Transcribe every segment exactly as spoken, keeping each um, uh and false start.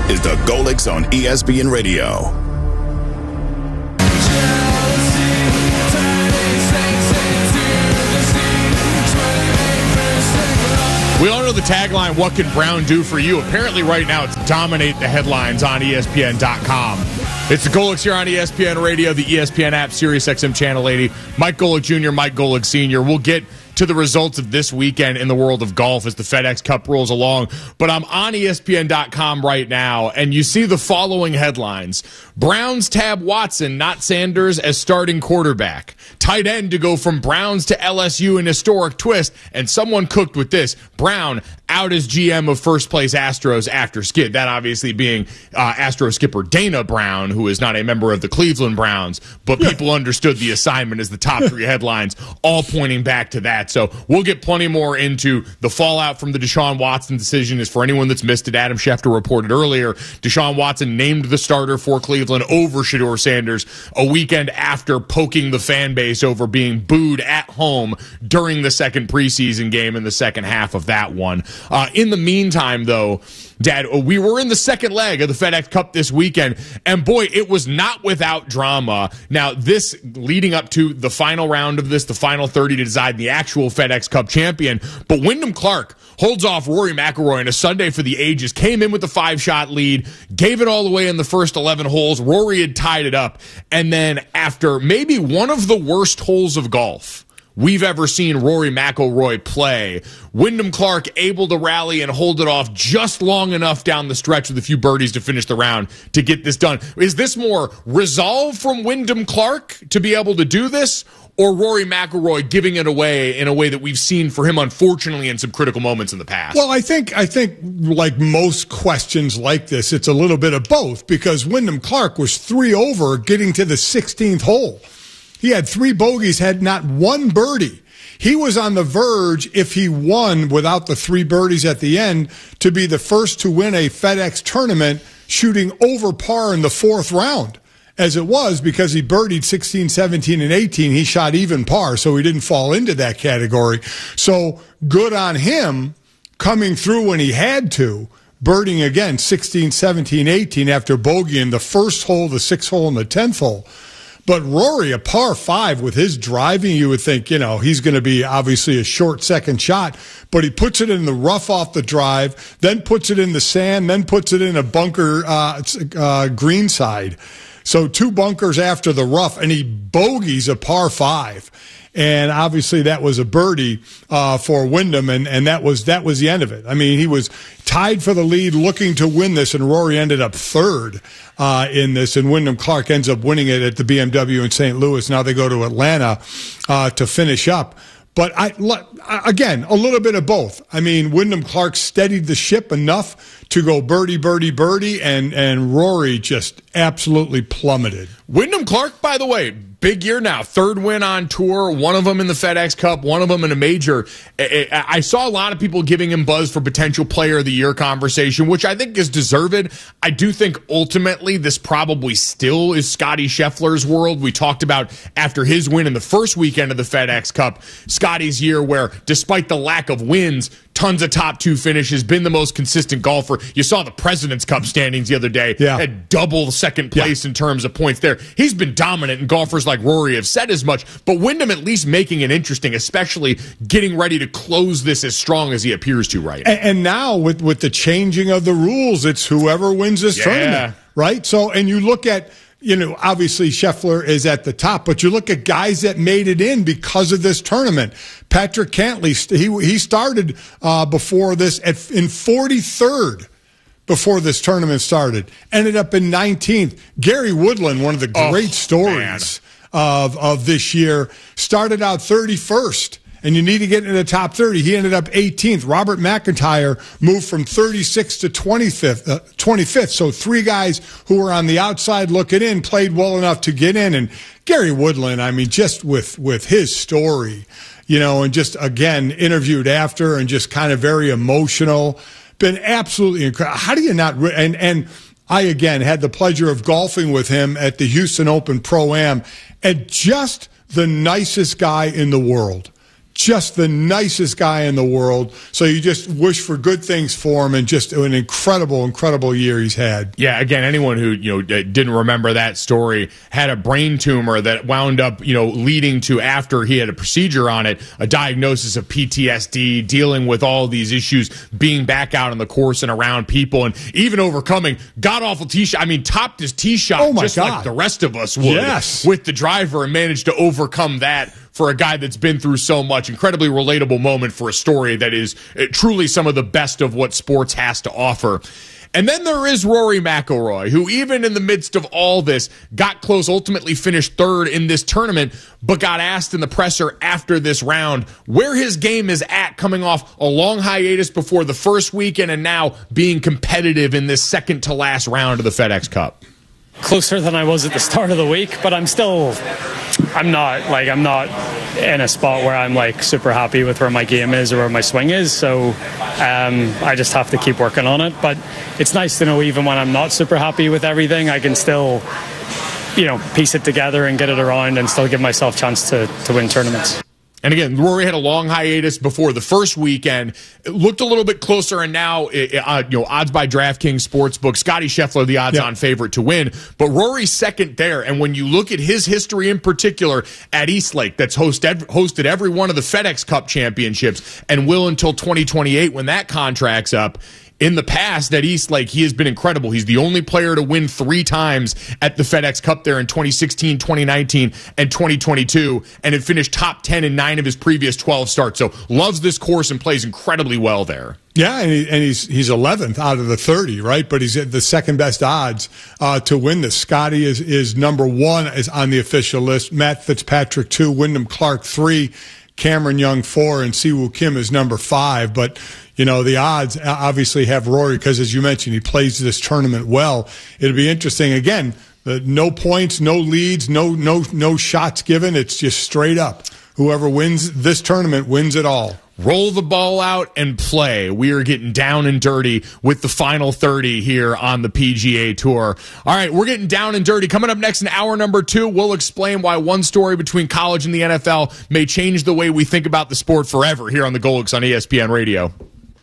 is the Golics on E S P N Radio. We all know the tagline, what can Brown do for you? Apparently right now it's dominate the headlines on E S P N dot com. It's the Golics here on E S P N Radio, the E S P N app, Sirius X M Channel eighty. Mike Golic Junior, Mike Golic Senior We'll get to the results of this weekend in the world of golf as the FedEx Cup rolls along. But I'm on E S P N dot com right now, and you see the following headlines. Browns tab Watson, not Sanders, as starting quarterback. Tight end to go from Browns to L S U in historic twist, and someone cooked with this. Brown out as G M of first place Astros after skid. That obviously being uh, Astro skipper Dana Brown, who is not a member of the Cleveland Browns, but people understood the assignment as the top three headlines, all pointing back to that. So we'll get plenty more into the fallout from the Deshaun Watson decision. Is for anyone that's missed it, Adam Schefter reported earlier, Deshaun Watson named the starter for Cleveland over Shedeur Sanders a weekend after poking the fan base over being booed at home during the second preseason game in the second half of that one. Uh, in the meantime, though, Dad, we were in the second leg of the FedEx Cup this weekend, and boy, it was not without drama. Now, this leading up to the final round of this, the final thirty to decide the actual FedEx Cup champion, but Wyndham Clark holds off Rory McIlroy in a Sunday for the ages, came in with a five-shot lead, gave it all away in the first eleven holes. Rory had tied it up, and then after maybe one of the worst holes of golf we've ever seen Rory McIlroy play, Wyndham Clark able to rally and hold it off just long enough down the stretch with a few birdies to finish the round to get this done. Is this more resolve from Wyndham Clark to be able to do this, or Rory McIlroy giving it away in a way that we've seen for him, unfortunately, in some critical moments in the past? Well, I think, I think like most questions like this, it's a little bit of both, because Wyndham Clark was three over getting to the sixteenth hole. He had three bogeys, had not one birdie. He was on the verge, if he won without the three birdies at the end, to be the first to win a FedEx tournament shooting over par in the fourth round. As it was, because he birdied sixteen, seventeen, and eighteen, he shot even par, so he didn't fall into that category. So good on him coming through when he had to, birding again sixteen, seventeen, eighteen after bogeying the first hole, the sixth hole, and the tenth hole. But Rory, a par five with his driving, you would think, you know, he's going to be obviously a short second shot, but he puts it in the rough off the drive, then puts it in the sand, then puts it in a bunker uh, uh, green side. So two bunkers after the rough, and he bogeys a par five. And obviously that was a birdie uh, for Wyndham, and, and that was that was the end of it. I mean, he was tied for the lead, looking to win this, and Rory ended up third uh, in this, and Wyndham Clark ends up winning it at the B M W in Saint Louis. Now they go to Atlanta uh, to finish up. But, I again, a little bit of both. I mean, Wyndham Clark steadied the ship enough to go birdie, birdie, birdie, and, and Rory just absolutely plummeted. Wyndham Clark, by the way, big year now. Third win on tour, one of them in the FedEx Cup, one of them in a major. I saw a lot of people giving him buzz for potential player of the year conversation, which I think is deserved. I do think ultimately this probably still is Scotty Scheffler's world. We talked about after his win in the first weekend of the FedEx Cup, Scotty's year where despite the lack of wins, tons of top two finishes, been the most consistent golfer. You saw the President's Cup standings the other day, yeah. had double second place yeah. in terms of points there. He's been dominant, and golfers like Rory have said as much, but Wyndham at least making it interesting, especially getting ready to close this as strong as he appears to right now. And, and now with, with the changing of the rules, it's whoever wins this yeah. tournament, right? So, and you look at, you know, obviously Scheffler is at the top, but you look at guys that made it in because of this tournament. Patrick Cantley, he he started uh, before this at in forty-third before this tournament started. Ended up in nineteenth. Gary Woodland, one of the great oh, stories of of this year, started out thirty-first. And you need to get into the top thirty. He ended up eighteenth. Robert McIntyre moved from thirty-sixth to twenty-fifth. Uh, twenty-fifth. So three guys who were on the outside looking in played well enough to get in. And Gary Woodland, I mean, just with, with his story, you know, and just, again, interviewed after and just kind of very emotional. Been absolutely incredible. How do you not re- – and and I, again, had the pleasure of golfing with him at the Houston Open Pro-Am, and just the nicest guy in the world. just the nicest guy in the world. So you just wish for good things for him, and just an incredible, incredible year he's had. Yeah, again, anyone who you know didn't remember that story, had a brain tumor that wound up you know leading to, after he had a procedure on it, a diagnosis of P T S D, dealing with all these issues, being back out on the course and around people, and even overcoming god-awful tee shot. I mean, topped his tee shot oh my just God. like the rest of us would yes. with the driver, and managed to overcome that for a guy that's been through so much. Incredibly relatable moment for a story that is uh, truly some of the best of what sports has to offer. And then there is Rory McIlroy, who even in the midst of all this got close, ultimately finished third in this tournament, but got asked in the presser after this round where his game is at, coming off a long hiatus before the first weekend and now being competitive in this second to last round of the FedEx Cup. Closer than I was at the start of the week, but I'm still, I'm not, like, I'm not in a spot where I'm, like, super happy with where my game is or where my swing is, so um, I just have to keep working on it. But it's nice to know even when I'm not super happy with everything, I can still, you know, piece it together and get it around and still give myself a chance to, to win tournaments. And again, Rory had a long hiatus before the first weekend. It looked a little bit closer, and now, uh, you know, odds by DraftKings Sportsbook, Scotty Scheffler, the odds-on yeah. favorite to win. But Rory's second there, and when you look at his history in particular at Eastlake, that's hosted hosted every one of the FedEx Cup championships and will until twenty twenty-eight when that contract's up. In the past at Eastlake, he has been incredible. He's the only player to win three times at the FedEx Cup there in twenty sixteen, twenty nineteen, and twenty twenty-two, and had finished top ten in nine of his previous twelve starts. So loves this course and plays incredibly well there. Yeah, and, he, and he's he's eleventh out of the thirty, right? But he's at the second best odds uh, to win this. Scotty is, is number one is on the official list. Matt Fitzpatrick, two. Wyndham Clark, three. Cameron Young, four. And Siwoo Kim is number five. But, you know, the odds obviously have Rory because, as you mentioned, he plays this tournament well. It'll be interesting. Again, uh, no points, no leads, no no no shots given. It's just straight up. Whoever wins this tournament wins it all. Roll the ball out and play. We are getting down and dirty with the final thirty here on the P G A Tour. All right, we're getting down and dirty. Coming up next in hour number two, we'll explain why one story between college and the N F L may change the way we think about the sport forever here on the Golix on E S P N Radio.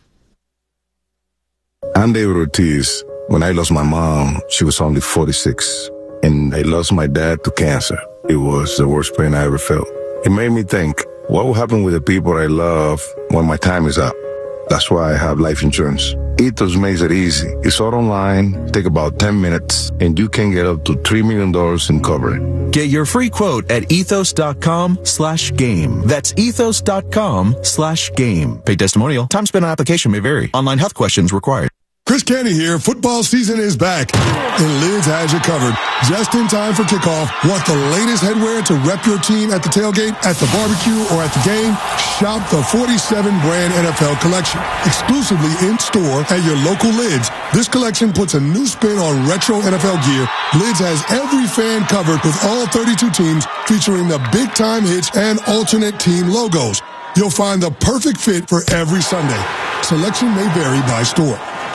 I'm David Ortiz. When I lost my mom, she was only forty-six, and I lost my dad to cancer. It was the worst pain I ever felt. It made me think, what will happen with the people I love when my time is up? That's why I have life insurance. Ethos makes it easy. It's all online, take about ten minutes, and you can get up to three million dollars in coverage. Get your free quote at ethos.com slash game. That's ethos.com slash game. Paid testimonial. Time spent on application may vary. Online health questions required. Chris Canty here. Football season is back, and Lids has you covered. Just in time for kickoff. Want the latest headwear to rep your team at the tailgate, at the barbecue, or at the game? Shop the forty-seven brand N F L collection. Exclusively in-store at your local Lids. This collection puts a new spin on retro N F L gear. Lids has every fan covered with all thirty-two teams, featuring the big-time hits and alternate team logos. You'll find the perfect fit for every Sunday. Selection may vary by store.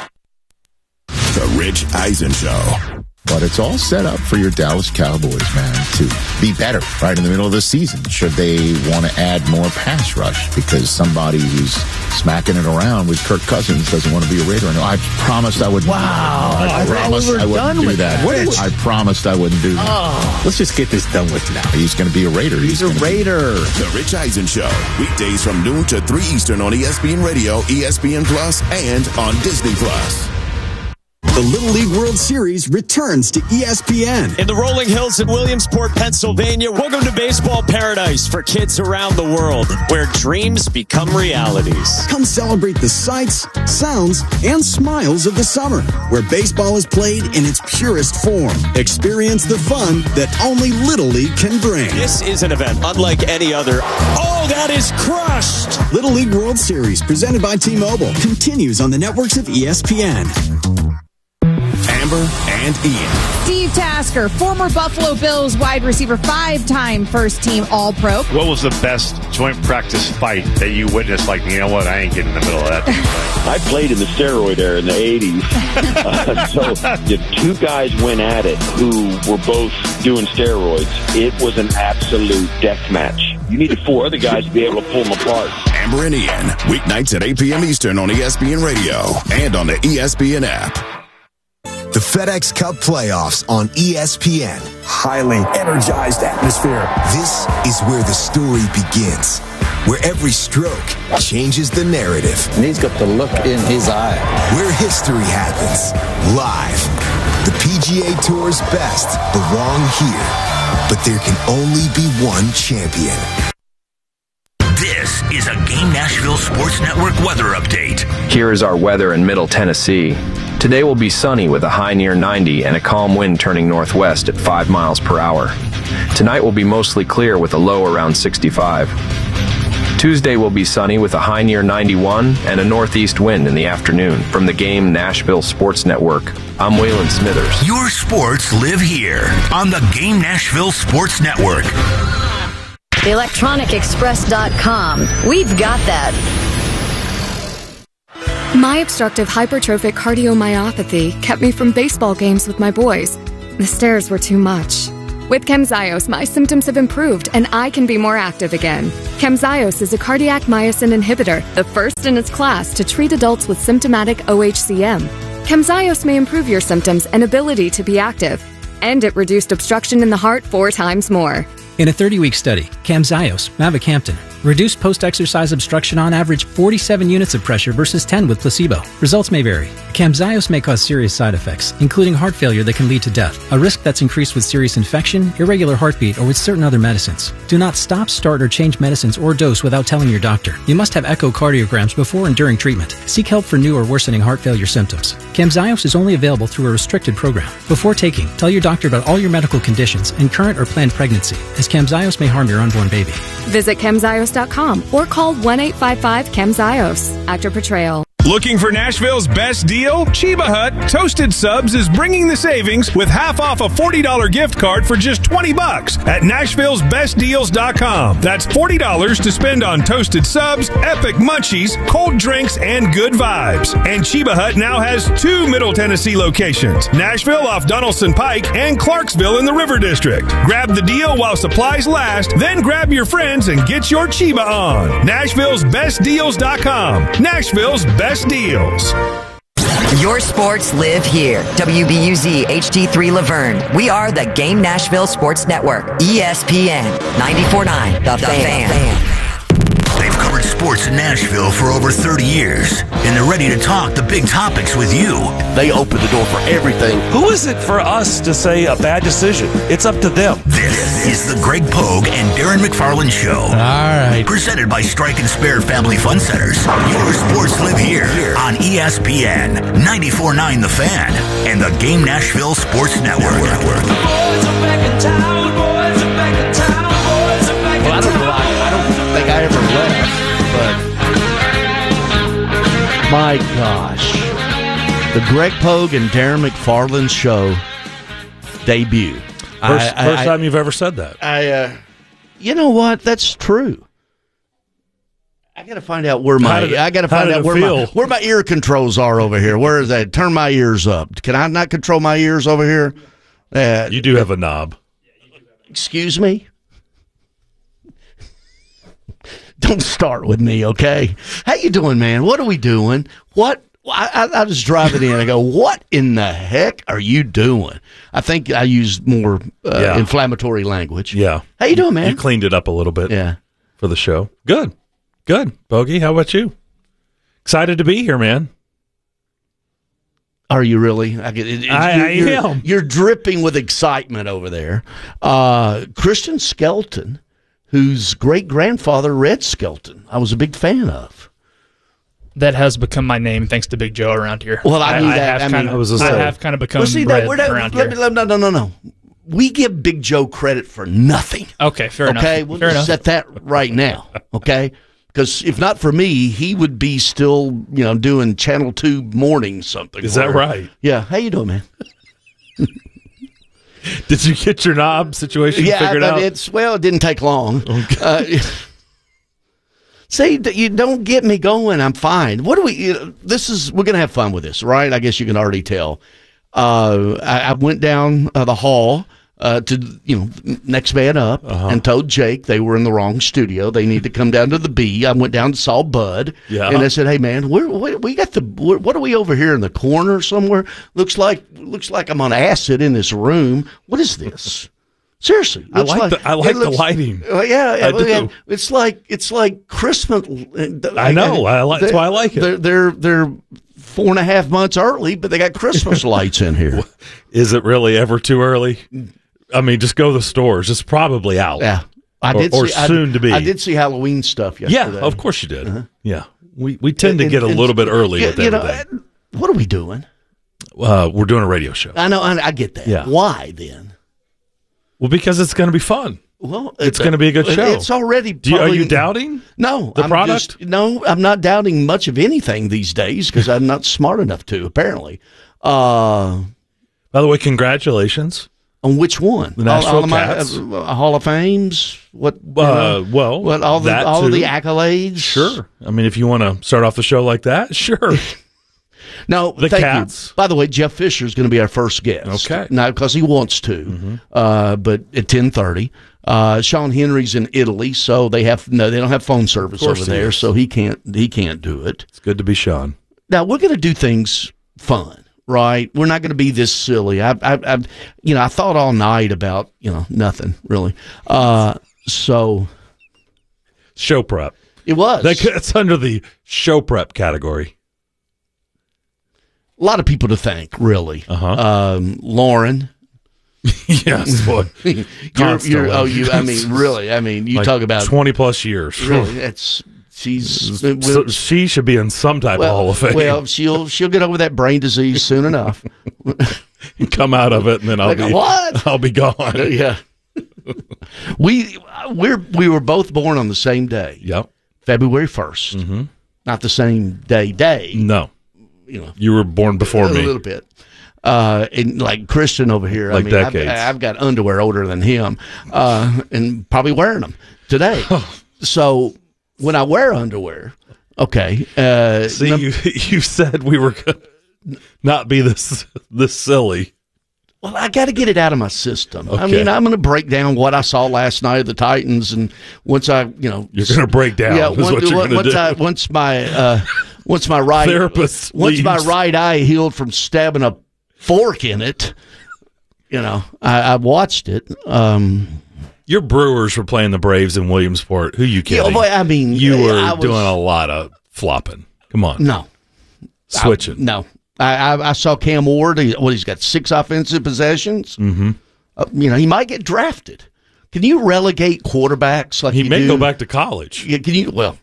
The Rich Eisen Show. But it's all set up for your Dallas Cowboys, man, to be better right in the middle of the season. Should they want to add more pass rush because somebody who's smacking it around with Kirk Cousins doesn't want to be a Raider? I know I promised I wouldn't. Wow. I, I promised we I wouldn't do that. that. I promised I wouldn't do that. Oh, let's just get this done with now. He's going to be a Raider. He's, He's a Raider. Be... The Rich Eisen Show. Weekdays from noon to three Eastern on E S P N Radio, E S P N Plus, and on Disney Plus. The Little League World Series returns to E S P N. In the rolling hills in Williamsport, Pennsylvania, welcome to baseball paradise for kids around the world, where dreams become realities. Come celebrate the sights, sounds, and smiles of the summer, where baseball is played in its purest form. Experience the fun that only Little League can bring. This is an event unlike any other. Oh, that is crushed! Little League World Series, presented by T-Mobile, continues on the networks of E S P N. Amber, and Ian. Steve Tasker, former Buffalo Bills wide receiver, five-time first-team All-Pro. What was the best joint practice fight that you witnessed? Like, you know what, I ain't getting in the middle of that. I played in the steroid era in the eighties. Uh, so if two guys went at it who were both doing steroids, it was an absolute death match. You needed four other guys to be able to pull them apart. Amber and Ian, weeknights at eight p.m. Eastern on E S P N Radio and on the E S P N app. The FedEx Cup playoffs on E S P N. Highly energized atmosphere. This is where the story begins, where every stroke changes the narrative. And he's got the look in his eye. Where history happens, live. The P G A Tour's best belong here, but there can only be one champion. This is a Game Nashville Sports Network weather update. Here is our weather in Middle Tennessee. Today will be sunny with a high near ninety and a calm wind turning northwest at five miles per hour. Tonight will be mostly clear with a low around sixty-five. Tuesday will be sunny with a high near ninety-one and a northeast wind in the afternoon. From the Game Nashville Sports Network, I'm Waylon Smithers. Your sports live here on the Game Nashville Sports Network. the electronic express dot com. We've got that. My obstructive hypertrophic cardiomyopathy kept me from baseball games with my boys. The stairs were too much. With Camzyos, my symptoms have improved and I can be more active again. Camzyos is a cardiac myosin inhibitor, the first in its class to treat adults with symptomatic O H C M. Camzyos may improve your symptoms and ability to be active, and it reduced obstruction in the heart four times more. In a thirty-week study, Camzyos, mavacamten, reduced post-exercise obstruction on average forty-seven units of pressure versus ten with placebo. Results may vary. Camzyos may cause serious side effects, including heart failure that can lead to death, a risk that's increased with serious infection, irregular heartbeat, or with certain other medicines. Do not stop, start, or change medicines or dose without telling your doctor. You must have echocardiograms before and during treatment. Seek help for new or worsening heart failure symptoms. Camzyos is only available through a restricted program. Before taking, tell your doctor about all your medical conditions and current or planned pregnancy, as Camzyos may harm your unborn baby. Visit Camzyos dot com or call one eight five five Camzyos. Actor Portrayal. Looking for Nashville's best deal? Chiba Hut Toasted Subs is bringing the savings with half off a forty dollars gift card for just twenty bucks at Nashville's Best Deals dot com. That's forty dollars to spend on toasted subs, epic munchies, cold drinks, and good vibes. And Chiba Hut now has two Middle Tennessee locations, Nashville off Donaldson Pike and Clarksville in the River District. Grab the deal while supplies last, then grab your friends and get your Chiba on. Nashville's Best Deals dot com. Nashville's Best Deals. Your sports live here. W B U Z H D three Laverne. We are the Game Nashville Sports Network. E S P N ninety-four point nine. The, the Fan. Fan. They've covered sports in Nashville for over thirty years, and they're ready to talk the big topics with you. They open the door for everything. Who is it for us to say a bad decision? It's up to them. This is the Greg Pogue and Darren McFarland Show. All right. Presented by Strike and Spare Family Fun Centers. Your sports live here on E S P N ninety-four point nine The Fan and the Game Nashville Sports Network. Well, I don't know. I, I don't think I ever left, but my gosh. The Greg Pogue and Darren McFarland Show debut. First, I, first I, time you've ever said that. I, uh, you know what? That's true. I got to find out where my it, I got to find out where my, where my ear controls are over here. Where is that? Turn my ears up. Can I not control my ears over here? Uh, you do have a knob. Excuse me? Don't start with me, okay? How you doing, man? What are we doing? What? I, I, I was driving in. I go, what in the heck are you doing? I think I used more uh, yeah. inflammatory language. Yeah. How you doing, man? You cleaned it up a little bit. Yeah. For the show. Good. Good. Bogey, how about you? Excited to be here, man. Are you really? I, get, it, I, you're, I you're, am. You're dripping with excitement over there. Uh, Christian Skelton, whose great-grandfather, Red Skelton, I was a big fan of. That has become my name thanks to Big Joe around here. Well, I, knew I, that. I have I, kind mean, of, I, was I have kind of become well, see, bred that, not, around let here. Me, no, no, no, no. We give Big Joe credit for nothing. Okay, fair okay? enough. Okay, we'll fair just enough. set that right now, okay? Because if not for me, he would be still, you know, doing Channel two morning something. Is that right? Yeah. How you doing, man? Did you get your knob situation yeah, figured out? It's, well, it didn't take long. Okay. Uh, see, you don't get me going. I'm fine. What do we, you know, this is, we're going to have fun with this, right? I guess you can already tell. Uh, I, I went down uh, the hall uh, to, you know, next man up uh-huh. and told Jake they were in the wrong studio. They need to come down to the B. I went down and saw Bud. Yeah. And I said, hey, man, we're, we we got the, we're, what are we over here in the corner somewhere? Looks like, looks like I'm on acid in this room. What is this? Seriously. I like, like the, I like looks, the lighting. Uh, yeah. I do. It's like, it's like Christmas. I know. I, I like, that's why I like it. They're, they're, they're four and a half months early, but they got Christmas lights in here. Is it really ever too early? I mean, just go to the stores. It's probably out. Yeah. I or, did or see, soon I, to be. I did see Halloween stuff yesterday. Yeah, of course you did. Uh-huh. Yeah. We we tend to and, get a and, little bit early you, with you everything. Know, what are we doing? Uh, we're doing a radio show. I know. I, I get that. Yeah. Why then? Well, because it's going to be fun. Well, it's going to be a good show. It's already. Do you, probably, are you doubting? No, the I'm product. Just, no, I'm not doubting much of anything these days because I'm not smart enough to. Apparently. Uh, By the way, congratulations. On which one? The Nashville all, all Cats. Of my, uh, Hall of Fames. What? Uh, uh, well, what? All the all too. of the accolades. Sure. I mean, if you want to start off the show like that, sure. No, the thank Cats. You. By the way, Jeff Fisher is going to be our first guest. Okay. Now, because he wants to, mm-hmm. uh, but at ten thirty. Uh, Sean Henry's in Italy, so they have no. They don't have phone service over there, is. so he can't. He can't do it. It's good to be Sean. Now we're going to do things fun. Right, we're not going to be this silly. I, I, I, you know, I thought all night about you know nothing really. Uh, so, show prep. It was. That's under the show prep category. A lot of people to thank, really. Uh huh. Um, Lauren. Yes, boy. you're, you're, oh, you. I mean, really. I mean, you like talk about twenty plus years. Really, it's. She's so she should be in some type well, of Hall of Fame. Well, she'll she'll get over that brain disease soon enough. Come out of it, and then I'll like, be what? I'll be gone. Yeah. we we're we were both born on the same day. Yep. February first. Mm-hmm. Not the same day. Day. No. You know, you were born before a me a little bit. Uh, and like Christian over here, like I mean, decades. I've, I've got underwear older than him, uh, and probably wearing them today. So when I wear underwear, okay. Uh, See, num- you you said we were going to not be this this silly. Well, I got to get it out of my system. Okay. I mean, I'm going to break down what I saw last night of the Titans, and once I, you know, you're going to break down. Yeah, is once, what you're once, going to do. I, once my uh, once my right therapist once leaves. my right eye healed from stabbing a fork in it, you know, I, I watched it. Um, Your Brewers were playing the Braves in Williamsport. Who you kidding? Yeah, boy, I mean, you were I was, doing a lot of flopping. Come on, no, switching. I, no, I, I, I saw Cam Ward. He, what he's got six offensive possessions. Mm-hmm. Uh, you know, he might get drafted. Can you relegate quarterbacks like he you may do? go back to college? Yeah, can you? Well,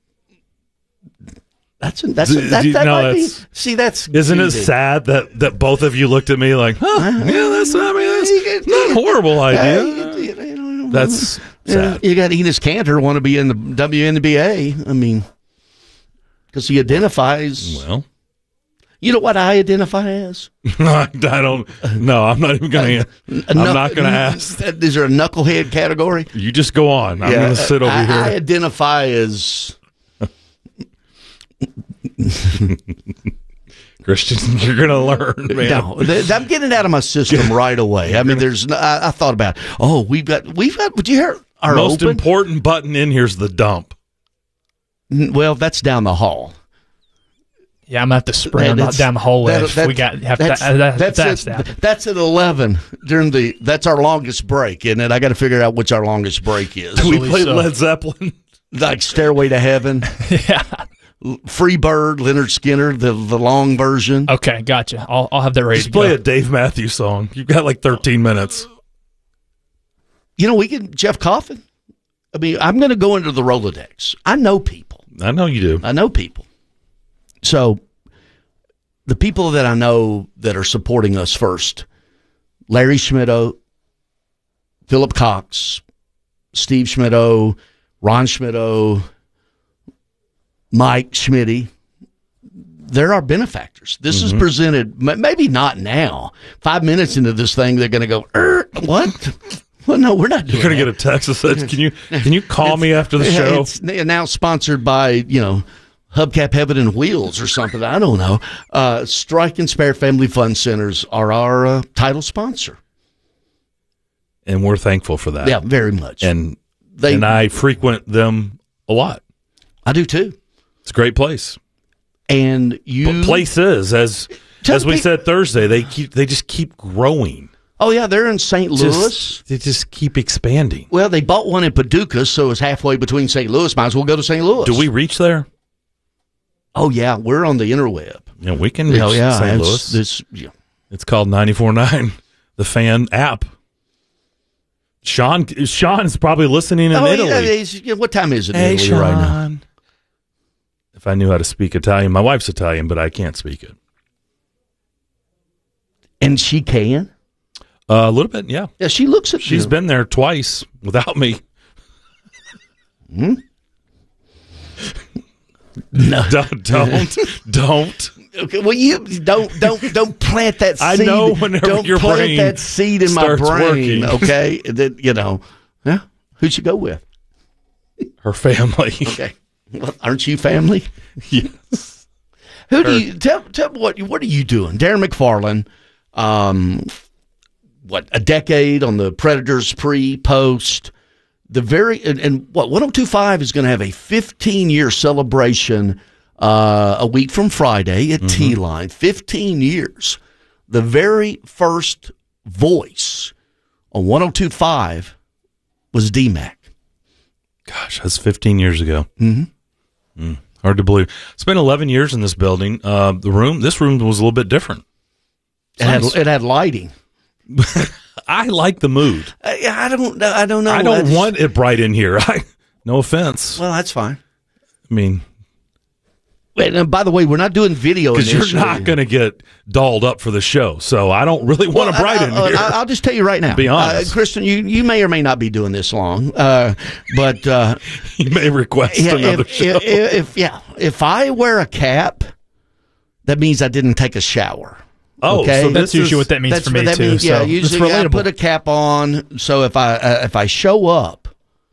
that's a, that's a, Do- that, do you- that no, might be. that's- See, that's Isn't it dude. sad that, that both of you looked at me like, huh, yeah, that's, I mean, that's not a horrible idea. Uh, you- you know, That's yeah, sad. you got Enos Cantor want to be in the W N B A. I mean, because he identifies. Well, you know what I identify as? I don't. No, I'm not even going to. I'm not going to ask. Is there a knucklehead category? You just go on. I'm Yeah, going to sit over I, here. I identify as. Christian, you're going to learn, man. No, th- I'm getting it out of my system right away. I mean, there's. no- I, I thought about. Oh, we've got. We've got. Would you hear our Most open? important button in here is the dump. N- Well, that's down the hall. Yeah, I'm gonna have to spray That- them that's- down the hallway. that- if that- we got have to, that's, uh, that, that's, that's, at, that's at eleven during the. That's our longest break, isn't it? I got to figure out which our longest break is. Do we play Led Zeppelin? Like Stairway to Heaven. Yeah. Free Bird, Leonard Skinner, the the long version. Okay, gotcha. I'll I'll have that ready Just to play go. a Dave Matthews song. You've got like thirteen minutes. You know, we can Jeff Coffin. I mean, I'm going to go into the Rolodex. I know people. I know you do. I know people. So the people that I know that are supporting us first: Larry Schmittou, Philip Cox, Steve Schmittou, Ron Schmittou, Mike Schmitty, they're our benefactors. This Mm-hmm. is presented, m- maybe not now. Five minutes into this thing, they're going to go, er, what? Well, no, we're not doing You're going to that. get a text that says, can you, can you call me after the show? It's now sponsored by, you know, Hubcap Heaven and Wheels or something. I don't know. Uh, Strike and Spare Family Fun Centers are our uh, title sponsor. And we're thankful for that. Yeah, very much. And, They- and I frequent them a lot. I do too. It's a great place. And you. But places, as Tell as we people- said Thursday, they keep they just keep growing. Oh, yeah, they're in Saint Louis. Just, they just keep expanding. Well, they bought one in Paducah, so it's halfway between Saint Louis. Might as well go to Saint Louis. Do we reach there? Oh, yeah, we're on the interweb. Yeah, we can reach Oh, yeah, Saint it's- Louis. This, yeah. It's called ninety-four point nine, the Fan app. Sean Sean is probably listening in Oh, Italy. yeah, he's- yeah, what time is it in Hey, Italy right now? Sean. If I knew how to speak Italian, my wife's Italian, but I can't speak it. And she can? Uh, a little bit, yeah. Yeah, she looks at She's you. been there twice without me. Hmm? No, don't, don't, don't. Okay, well, you don't don't don't plant that I seed. know whenever don't your plant brain that seed in my starts brain. working. Okay, that you know, yeah. Who'd you go with? Her family. Okay, well, aren't you family? Yes. Who do you tell? Tell what what are you doing, Darren McFarland? Um, what a decade on the Predators pre post. The very and, and what one oh two point five is going to have a fifteen year celebration uh, a week from Friday at Mm-hmm. T-Line. fifteen years. The very first voice on one oh two point five was D-Mac. Gosh, that's fifteen years ago. Mm-hmm. Mm, hard to believe. It's been eleven years in this building. Uh, the room, this room was a little bit different. It had, Nice. it had lighting. I like the mood. I, I don't. I don't know. I don't just- want it bright in here. I, no offense. Well, that's fine. I mean, Wait, and by the way, we're not doing video because you're initially. not going to get dolled up for the show, so I don't really want Well, a bright I, in I, here. I, will just tell you right now. Be honest. uh, Kristen. You, you may or may not be doing this long, uh, but uh, you may request yeah, another if, show. If, if yeah, if I wear a cap, that means I didn't take a shower. Oh, okay? so That's this usually is- what that means That's for me what that too. means. so Yeah, it's usually I relatable. put a cap on. So if I uh, if I show up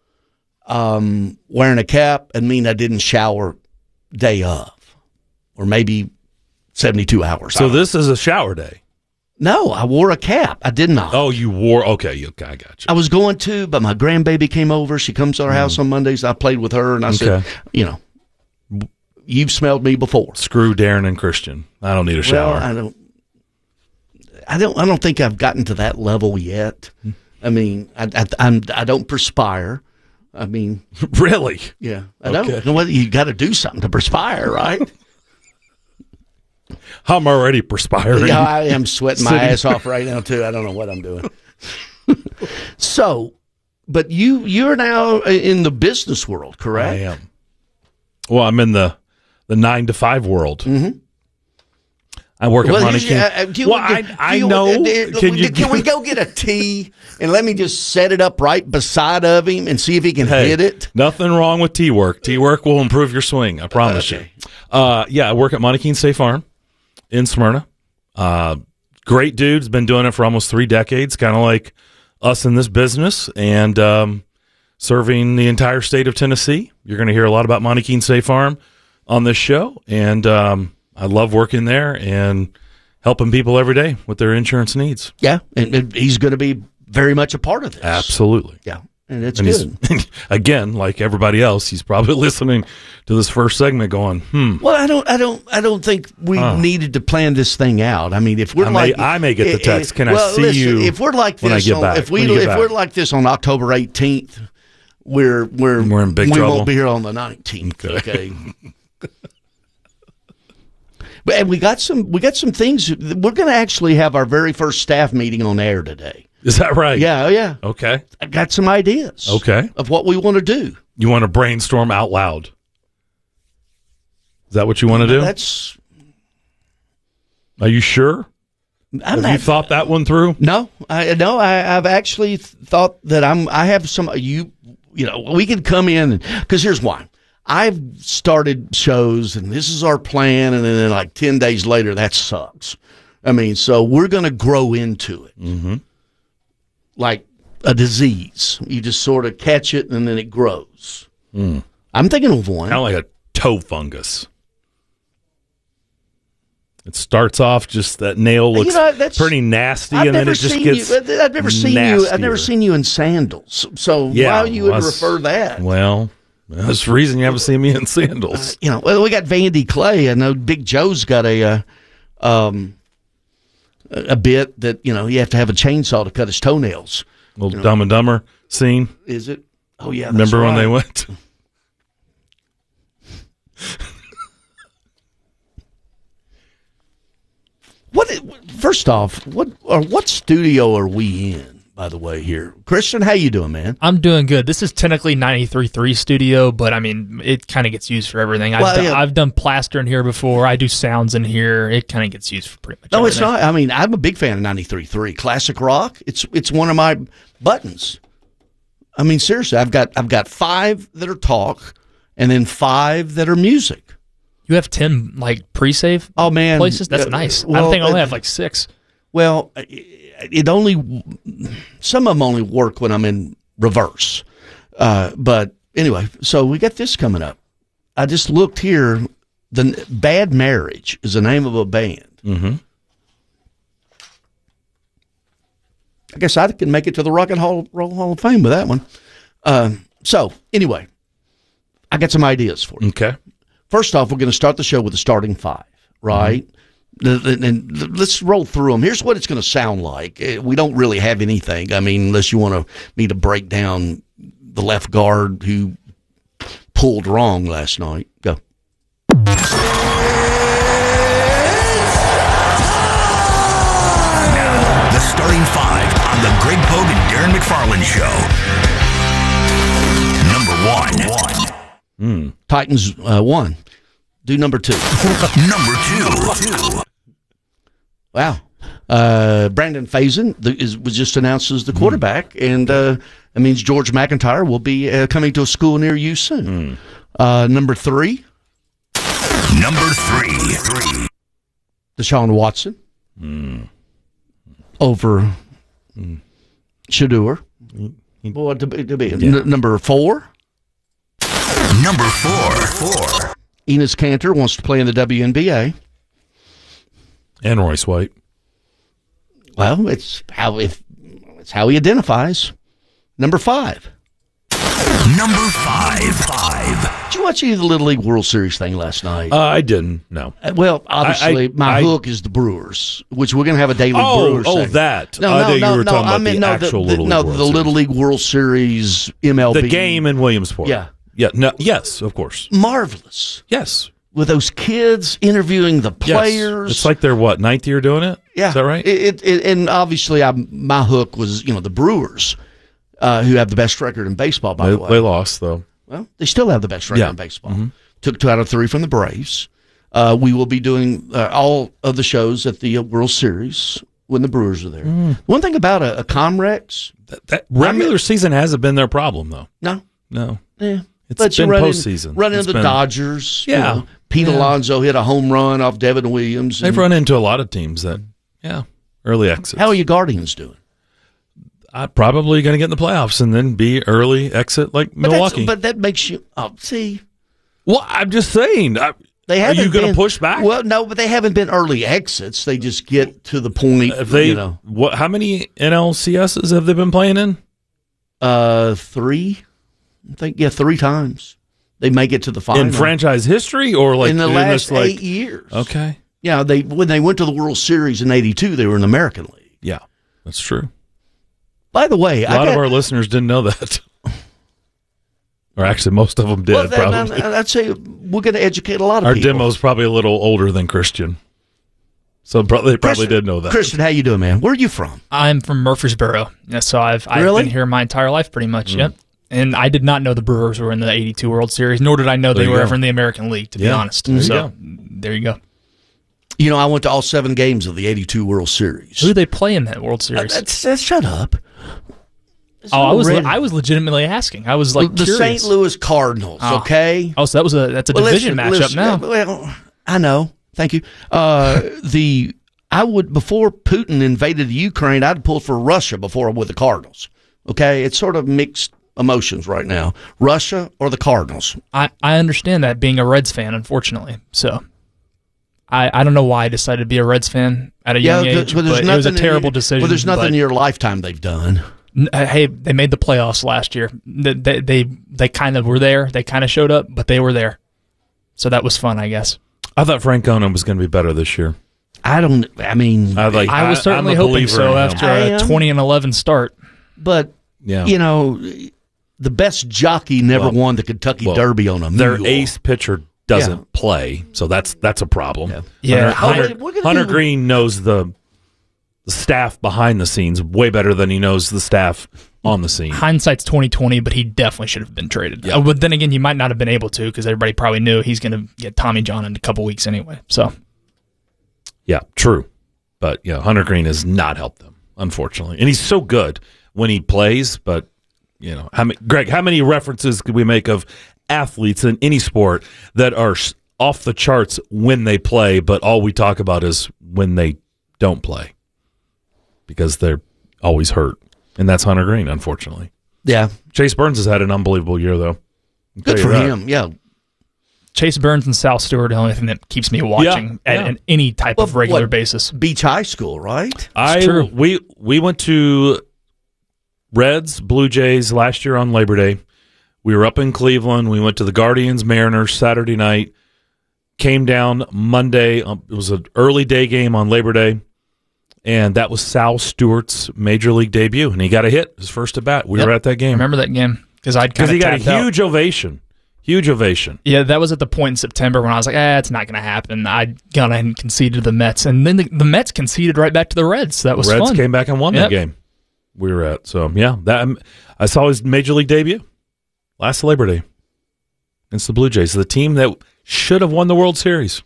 um, wearing a cap, and mean I didn't shower day of, or maybe seventy-two hours. I So don't this is a shower day. No, I wore a cap. I did not. Oh, you wore okay. You, I got you. I was going to, but my grandbaby came over. She comes to our house on Mondays. I played with her, and I said, Okay. you know, you've smelled me before. Screw Darren and Christian. I don't need a shower. Well, I don't. I don't. I don't think I've gotten to that level yet. I mean, I, I, I'm. I don't perspire. I mean, really? yeah, I Okay. don't. You know what? You got to do something to perspire, right? I'm already perspiring. Yeah, I am sweating my Sitting- ass off right now too. I don't know what I'm doing. So, but you you're now in the business world, correct? I am. Well, I'm in the the nine to five world. Mm-hmm. I work at Well, Money here's- King. uh, uh, do you well, want- I, do I you- know. uh, uh, can can, you? can we go get a tea and let me just set it up right beside of him and see if he can Hey, hit it? Nothing wrong with T work. T work will improve your swing. I promise Okay. you. Uh, yeah, I work at Money King State Farm in Smyrna. Uh, great dude's been doing it for almost three decades, kind of like us in this business, and um, serving the entire state of Tennessee. You're going to hear a lot about Money King State Farm on this show, and um, I love working there and helping people every day with their insurance needs. Yeah, and, and he's going to be very much a part of this. Absolutely. Yeah, and it's And good. he's, again, like everybody else, he's probably listening to this first segment going, hmm. Well, I don't, I don't, I don't think we Huh. needed to plan this thing out. I mean, if we're I may- like, I may get the text. Can I well, see listen, you If we're like when I this, get on, back? if we, When you get if back? we're like this on October eighteenth, we're we're We're in big we trouble. won't be here on the nineteenth. Okay. Okay. But and we got some, we got some things. We're going to actually have our very first staff meeting on air today. Is that right? Yeah, oh, yeah. Okay. I got some ideas. Okay. Of what we want to do. You want to brainstorm out loud? Is that what you want to do? That's. Are you sure? I'm Have not, you thought that one through? No, I no, I, I've actually thought that I'm. I have some. You, you know, we could come in because here's why. I've started shows, and this is our plan, and then like ten days later, that sucks. I mean, so we're going to grow into it. Mm-hmm. Like a disease. You just sort of catch it, and then it grows. Mm. I'm thinking of one. Kind of like a toe fungus. It starts off just that nail looks You know, that's- pretty nasty, I've and then never it just seen gets. you, I've never seen you. I've never nastier. seen you in sandals. So Yeah, why you would well, refer that? Well, that's the reason you haven't seen me in sandals. You know, well, we got Vandy Clay. I know Big Joe's got a uh, um, a bit that you know you have to have a chainsaw to cut his toenails. Little You know. Dumb and Dumber scene. Is it? Oh yeah. That's Remember when right. they went? What? First off, what or what studio are we in? By the way, here, Christian, how you doing, man? I'm doing good. This is technically ninety-three point three studio, but I mean, it kind of gets used for everything. I've, Well, done, yeah. I've done plaster in here before. I do sounds in here. It kind of gets used for pretty much No, it's everything. not. I mean, I'm a big fan of ninety-three point three classic rock. It's it's one of my buttons. I mean, seriously, I've got I've got five that are talk, and then five that are music. You have ten like pre-save oh man places? That's Uh, nice. I well, think I only uh, have like six. Well, it only some of them only work when I'm in reverse. Uh, but anyway, so we got this coming up. I just looked here. The Bad Marriage is the name of a band. Mm-hmm. I guess I can make it to the Rock and Roll Roll Hall of Fame with that one. Um, so anyway, I got some ideas for you. Okay. First off, we're going to start the show with the starting five, right? The- the- And let's roll through them. Here's what it's going to sound like. Uh, We don't really have anything. I mean, unless you want to, me to break down the left guard who pulled wrong last night. Go. Now, the starting five on the Greg Pogue and Darren McFarland Show. Number one. Titans uh, one. Do number two. Number two. Wow. Uh, Brandon Faison the, is, was just announced as the quarterback, and uh, that means George McIntyre will be uh, coming to a school near you soon. Uh, number three. Number three. Three. Deshaun Watson over Shador. Boy, to be, to be. N- number four. Number four. Four. Enos Cantor wants to play in the W N B A. And Royce White. Well, it's how if it's how he identifies. Number five. Number five. Five. Did you watch any of the Little League World Series thing last night? Uh, I didn't. No. Uh, well, obviously, I- I- my I- hook is the Brewers, which we're going to have a daily Oh, Brewers. oh, segment. that. No, I no, thought you no, were no. talking I about mean, the no, actual the, Little no, League World the Little Series. League World Series M L B. The game in Williamsport. Yeah. Yeah. No. Yes, of course. Marvelous. Yes. With those kids interviewing the Yes. players. It's like they're what, ninth year doing it? Yeah, Is that right? It, it, and obviously, I, my hook was you know the Brewers, uh, who have the best record in baseball. By They, the way, they lost though. well, they still have the best record Yeah. in baseball. Mhm. Took two out of three from the Braves. Uh, we will be doing uh, all of the shows at the uh, World Series when the Brewers are there. Mm. One thing about a, a Comrex, That, that regular season hasn't been their problem though. no, No. yeah, It's but you been run in- postseason. Run It's into the been- Dodgers. you Yeah. know. Pete Yeah. Alonso hit a home run off Devin Williams. They've and- run into a lot of teams that, yeah, early exits. How are your Guardians doing? I'm probably going to get in the playoffs and then be early exit like But that's- Milwaukee. but that makes you oh, see. Well, I'm just saying. I, They are haven't you going to been- push back? Well, no, but they haven't been early exits. They just get to the point. If they, you know, what? How many N L C S's have they been playing in? uh, three. I think yeah, three times they make it to the final In franchise history, or like in the in last this, like- eight years. Okay, Yeah, they when they went to the World Series in eighty-two, they were in the American League. yeah, that's true. By the way, A I lot got, of our listeners didn't know that, or actually, most of them did. well, then, probably, I'd say we're going to educate a lot of our people. demo's probably a little older than Christian, so probably they probably Christian- did know that. Christian, how you doing, man? Where are you from? I'm from Murfreesboro, yeah, so I've I've Really? been here my entire life, pretty much. Mm. Yep. And I did not know the Brewers were in the eighty-two World Series, nor did I know There they you were go. ever in the American League, to be Yeah. honest. There you so go. there you go. You know, I went to all seven games of the eighty-two World Series. Who do they play in that World Uh, Series? that's, that's, shut up. Oh, I was red- I was legitimately asking. I was like the curious. Saint Louis Cardinals, Oh. okay? Oh, so that was a that's a Well, division listen, matchup listen, now. Well, I know. Thank you. Uh, the I would before Putin invaded the Ukraine, I'd pull for Russia before with the Cardinals. Okay, it's sort of mixed emotions right now. Russia or the Cardinals. I, I understand that being a Reds fan, unfortunately. So I, I don't know why I decided to be a Reds fan at a young age, but, there's it was a nothing in- terrible decision. Well, there's nothing but- in your lifetime they've done. N- uh, Hey, they made the playoffs last year. They they they, they kind of were there. They kind of showed up, but they were there. So that was fun, I guess. I thought Francona was going to be better this year. I don't. I mean, I, like, I was I- certainly I'm a hoping believer so in him. after I a am. twenty and eleven start. But Yeah. you know, the best jockey never Well, won the Kentucky well, Derby on a Their mule. ace pitcher doesn't Yeah. play, so that's that's a problem. Yeah. Hunter, Oh, Hunter, wait, we're gonna Hunter do- Green knows the, the staff behind the scenes way better than he knows the staff on the scene. Hindsight's twenty twenty, but he definitely should have been traded. Yeah. Uh, but then again, you might not have been able to because everybody probably knew he's going to get Tommy John in a couple weeks anyway. So Yeah, true. But yeah, Hunter Green has not helped them, unfortunately. And he's so good when he plays, but you know, how many, Greg, how many references could we make of athletes in any sport that are s- off the charts when they play, but all we talk about is when they don't play because they're always hurt. And that's Hunter Green, unfortunately. Yeah. Chase Burns has had an unbelievable year, though. I'll tell Good you for that. him. Yeah. Chase Burns and Sal Stewart are the only thing that keeps me watching Yeah, at yeah. an, any type Well, of regular what- basis. Beach High School, right? I true. we we went to Reds, Blue Jays last year on Labor Day. We were up in Cleveland. We went to the Guardians, Mariners Saturday night. Came down Monday. Um, it was an early day game on Labor Day, and that was Sal Stewart's major league debut, and he got a hit his first at bat. We Yep. were at that I game remember that game because I'd because kind he of got a tapped out. huge ovation. Huge ovation. Yeah, that was at the point in September when I was like, eh, it's not going to happen. I'd gone ahead and conceded to the Mets. And then the, the Mets conceded right back to the Reds. So that was Reds fun. came back and won Yep. that game. We were at so yeah. That I saw his major league debut last Labor Day against the Blue Jays, the team that should have won the World Series,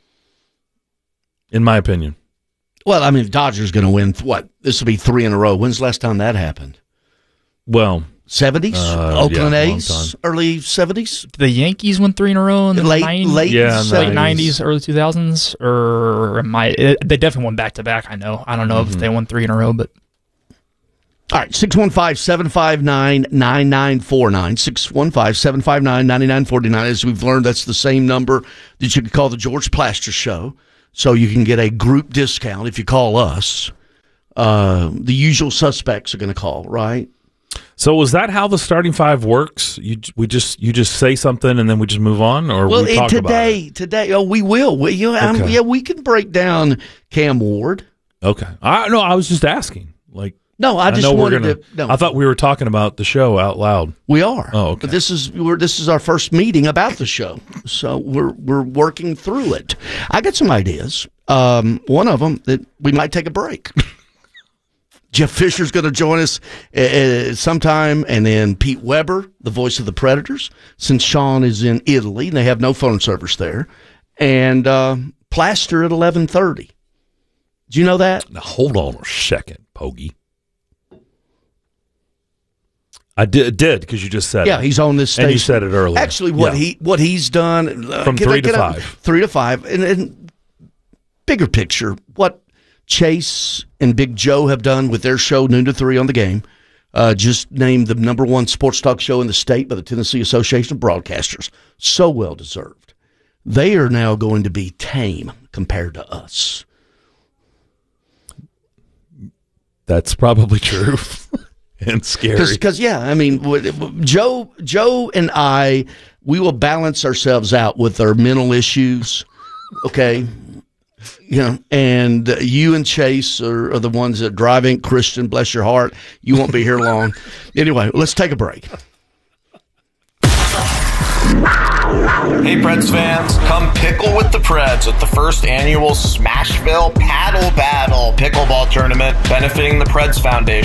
in my opinion. Well, I mean, Dodgers going to win. What? This will be three in a row. When's the last time that happened? Well, seventies, uh, Oakland yeah, long A's, time. early seventies. The Yankees won three in a row in the Late- nine- late Yeah, late nineties. nineties, early two thousands, or am I? It, they definitely won back to back. I know. I don't know Mm-hmm. if they won three in a row, but All right, six one five, seven five nine, nine nine four nine. six one five, seven five nine, nine nine four nine. As we've learned, that's the same number that you can call the George Plaster Show. So you can get a group discount if you call us. Uh, the usual suspects are going to call, right? So was that how the starting five works? You we just you just say something and then we just move on, or Well, we it, talk about it? today, today, oh, we will. We, you know, um, Okay. yeah, we can break down Cam Ward. Okay, I no, I was just asking. Like, No, I just know we're wanted gonna, to. No, I thought we were talking about the show out loud. we are. Oh, okay. But this is we're, this is our first meeting about the show, so we're we're working through it. I got some ideas. Um, one of them that we might take a break. Jeff Fisher's going to join us uh, sometime, and then Pete Weber, the voice of the Predators, since Sean is in Italy and they have no phone service there, and uh, Plaster at eleven thirty. Do you know that? Now, hold on a second, Pogie. I did did because you just said Yeah, it. he's on this station. And you said it earlier. Actually, what Yeah. he what he's done uh, From get- three to get up- five. three to five, and, and bigger picture, what Chase and Big Joe have done with their show Noon to Three on the Game, uh, just named the number one sports talk show in the state by the Tennessee Association of Broadcasters. So well deserved. They are now going to be tame compared to us. That's probably true and scary. Because, yeah, I mean, w- w- Joe, Joe and I, we will balance ourselves out with our mental issues, okay? You know, and uh, you and Chase are, are the ones that driving. Christian, bless your heart, you won't be here long. Anyway, let's take a break. Hey, Preds fans, come pickle with the Preds at the first annual Smashville Paddle Battle pickleball tournament benefiting the Preds Foundation.